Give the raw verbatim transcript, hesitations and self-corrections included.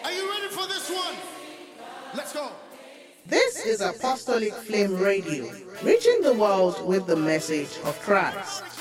Are you ready for this one? Let's go. This is Apostolic Flame Radio, reaching the world with the message of Christ.